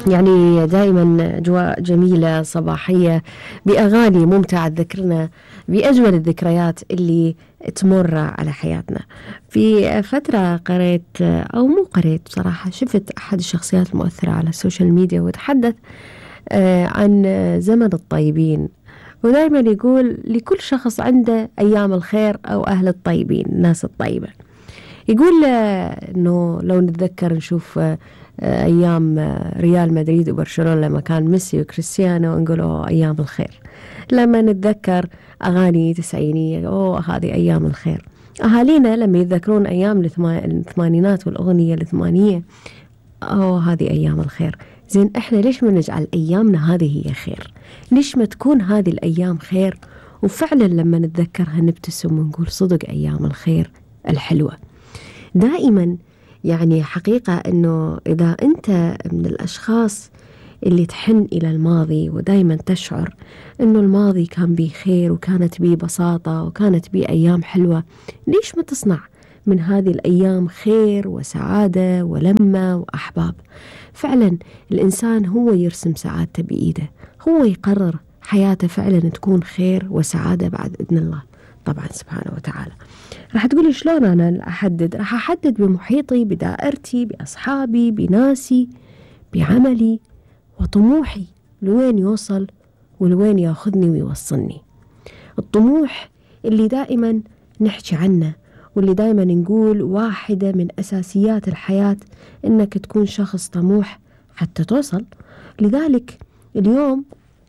يعني دائما أجواء جميلة صباحية بأغاني ممتعة تذكرنا بأجمل الذكريات اللي تمر على حياتنا. في فترة قريت أو مو قريت بصراحة، شفت أحد الشخصيات المؤثرة على السوشيال ميديا وتحدث عن زمن الطيبين، ودائما يقول لكل شخص عنده أيام الخير أو أهل الطيبين، الناس الطيبة. يقول أنه لو نتذكر نشوف أيام ريال مدريد وبرشلونة لما كان ميسي وكريستيانو، نقول أيام الخير. لما نتذكر أغاني تسعينية، هذه أيام الخير. أهالينا لما يتذكرون أيام الثمانينات والأغنية الثمانية، هذه أيام الخير. زين، إحنا ليش ما نجعل أيامنا هذه هي خير؟ ليش ما تكون هذه الأيام خير؟ وفعلا لما نتذكرها نبتسم ونقول صدق أيام الخير الحلوة. دائما يعني حقيقة أنه إذا أنت من الأشخاص اللي تحن إلى الماضي ودائما تشعر أنه الماضي كان بيه خير وكانت بيه بساطة وكانت بيه أيام حلوة، ليش ما تصنع من هذه الأيام خير وسعادة ولمة وأحباب؟ فعلا الإنسان هو يرسم سعادته بإيده، هو يقرر حياته فعلا تكون خير وسعادة بعد إذن الله طبعا سبحانه وتعالى. راح تقولي شلون أنا أحدد؟ راح أحدد بمحيطي، بدائرتي، بأصحابي، بناسي، بعملي وطموحي لوين يوصل ولوين ياخذني ويوصلني. الطموح اللي دائما نحكي عنه واللي دائما نقول واحدة من أساسيات الحياة إنك تكون شخص طموح حتى توصل. لذلك اليوم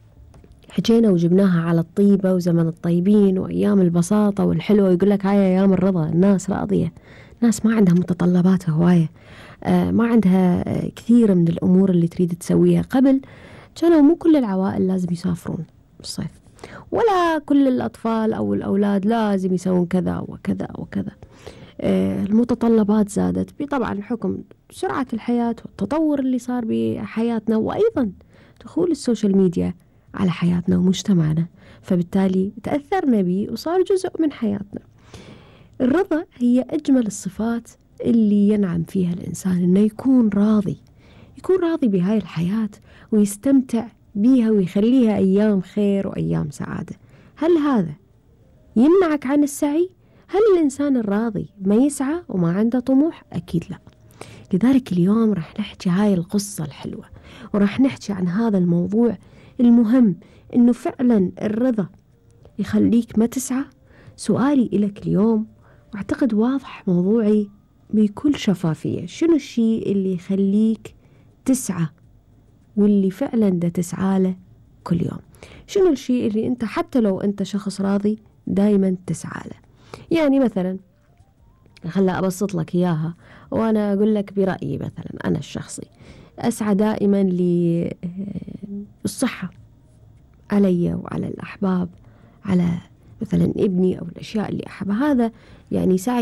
حكينا وجبناها على الطيبة وزمن الطيبين وأيام البساطة والحلوة. يقول لك هاي أيام الرضا، الناس راضية، ناس ما عندها متطلبات هواية، ما عندها كثير من الأمور اللي تريد تسويها. قبل كانوا مو كل العوائل لازم يسافرون بالصيف، ولا كل الأطفال أو الأولاد لازم يسوون كذا وكذا وكذا. المتطلبات زادت طبعا حكم سرعة الحياة والتطور اللي صار بحياتنا، وأيضا دخول السوشيال ميديا على حياتنا ومجتمعنا، فبالتالي تأثرنا به وصار جزء من حياتنا. الرضا هي أجمل الصفات اللي ينعم فيها الإنسان، إنه يكون راضي بهاي الحياة ويستمتع بيها ويخليها أيام خير وأيام سعادة. هل هذا يمنعك عن السعي؟ هل الإنسان الراضي ما يسعى وما عنده طموح؟ أكيد لا. لذلك اليوم رح نحكي هاي القصة الحلوة، ورح نحكي عن هذا الموضوع المهم، إنه فعلا الرضا يخليك ما تسعى. سؤالي إلك اليوم، واعتقد واضح موضوعي بكل شفافية، شنو الشيء اللي يخليك تسعى واللي فعلا دا تسعى له كل يوم؟ شنو الشيء اللي انت حتى لو انت شخص راضي دايما تسعى له؟ يعني مثلا خلا أبسط لك إياها وأنا أقول لك برأيي. مثلا أنا الشخصي أسعى دائما للصحة علي وعلى الأحباب، على مثلا ابني أو الأشياء اللي أحبها. هذا يعني سعي